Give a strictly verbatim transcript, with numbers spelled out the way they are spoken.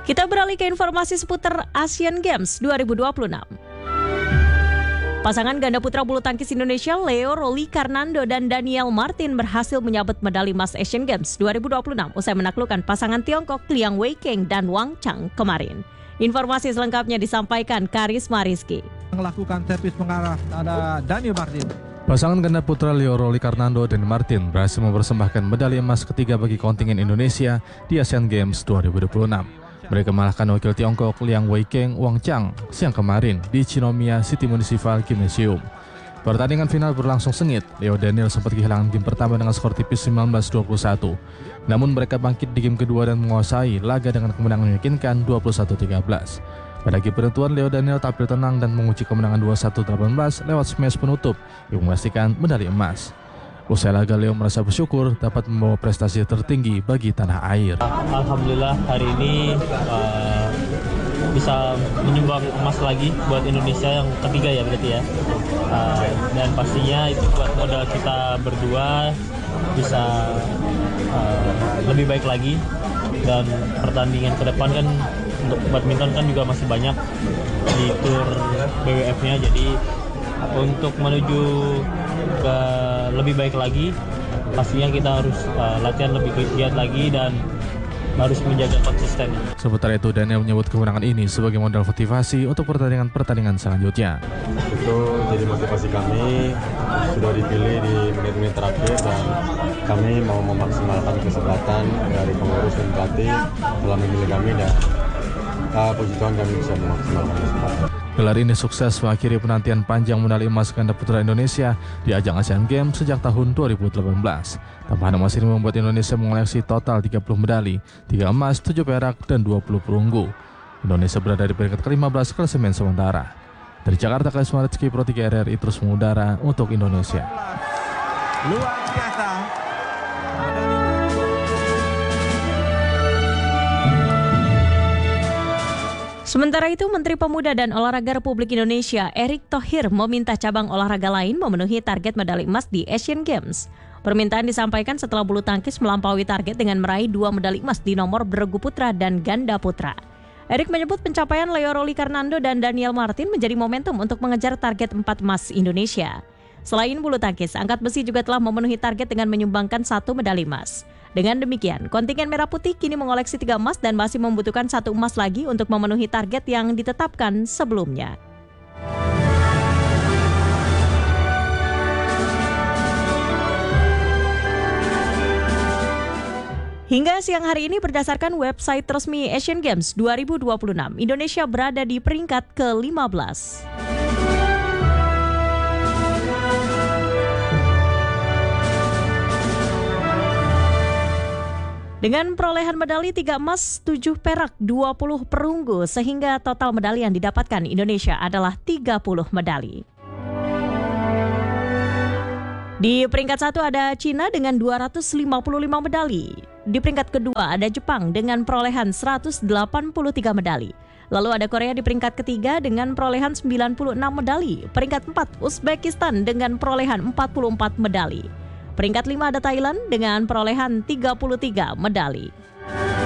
Kita beralih ke informasi seputar Asian Games dua ribu dua puluh enam. Pasangan ganda putra bulu tangkis Indonesia Leo Roli Karnando dan Daniel Martin berhasil menyabet medali emas Asian Games dua ribu dua puluh enam usai menaklukkan pasangan Tiongkok Liang Weikeng dan Wang Chang kemarin. Informasi selengkapnya disampaikan Karisma Rizky. Melakukan servis mengarah ada Daniel Martin. Pasangan ganda putra Leo Roli Karnando dan Martin berhasil mempersembahkan medali emas ketiga bagi kontingen Indonesia di Asian Games dua ribu dua puluh enam. Mereka mengalahkan wakil Tiongkok Liang Weikeng Wang Chang siang kemarin di Chinomiya City Municipal Gymnasium. Pertandingan final berlangsung sengit. Leo Daniel sempat kehilangan game pertama dengan skor tipis sembilan belas dua puluh satu. Namun mereka bangkit di game kedua dan menguasai laga dengan kemenangan meyakinkan dua puluh satu tiga belas. Pada game penentuan, Leo Daniel tampil tenang dan mengunci kemenangan dua puluh satu delapan belas lewat smash penutup yang memastikan medali emas. Usai laga, Leo merasa bersyukur dapat membawa prestasi tertinggi bagi tanah air. Alhamdulillah hari ini uh, bisa menyumbang emas lagi buat Indonesia yang ketiga ya berarti ya. Uh, dan pastinya itu buat modal kita berdua bisa uh, lebih baik lagi. Dan pertandingan ke depan kan untuk badminton kan juga masih banyak di tur B W F-nya, jadi untuk menuju ke lebih baik lagi pastinya kita harus uh, latihan lebih giat lagi dan harus menjaga konsisten. Sementara itu, Daniel menyebut kemenangan ini sebagai modal motivasi untuk pertandingan-pertandingan selanjutnya. Itu jadi motivasi kami, sudah dipilih di menit-menit terakhir dan kami mau memaksimalkan kesempatan dari pengurus dan pelatih telah memilih kami dan uh, puji Tuhan kami bisa memaksimalkan kesempatan. Gelar ini sukses mengakhiri penantian panjang medali emas ganda putra Indonesia di ajang Asian Games sejak tahun dua ribu delapan belas. Tambahan emas ini membuat Indonesia mengoleksi total tiga puluh medali, tiga emas, tujuh perak, dan dua puluh perunggu. Indonesia berada di peringkat ke lima belas klasemen sementara. Dari Jakarta, Karisma Rizky, Pro tiga R R I terus mengudara untuk Indonesia. Luar biasa. Sementara itu, Menteri Pemuda dan Olahraga Republik Indonesia Erick Thohir meminta cabang olahraga lain memenuhi target medali emas di Asian Games. Permintaan disampaikan setelah bulu tangkis melampaui target dengan meraih dua medali emas di nomor beregu putra dan ganda putra. Erick menyebut pencapaian Leo Roli Karnando dan Daniel Martin menjadi momentum untuk mengejar target empat emas Indonesia. Selain bulu tangkis, angkat besi juga telah memenuhi target dengan menyumbangkan satu medali emas. Dengan demikian, kontingen Merah Putih kini mengoleksi tiga emas dan masih membutuhkan satu emas lagi untuk memenuhi target yang ditetapkan sebelumnya. Hingga siang hari ini berdasarkan website resmi Asian Games dua ribu dua puluh enam, Indonesia berada di peringkat ke lima belas. Dengan perolehan medali tiga emas, tujuh perak, dua puluh perunggu, sehingga total medali yang didapatkan Indonesia adalah tiga puluh medali. Di peringkat satu ada Cina dengan dua ratus lima puluh lima medali. Di peringkat kedua ada Jepang dengan perolehan seratus delapan puluh tiga medali. Lalu ada Korea di peringkat ketiga dengan perolehan sembilan puluh enam medali. Peringkat empat Uzbekistan dengan perolehan empat puluh empat medali. Peringkat lima ada Thailand dengan perolehan tiga puluh tiga medali.